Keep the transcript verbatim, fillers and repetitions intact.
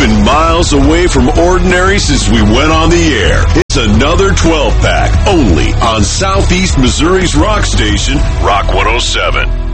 been miles away from ordinary since we went on the air. It's another twelve pack only on Southeast Missouri's rock station, Rock one oh seven.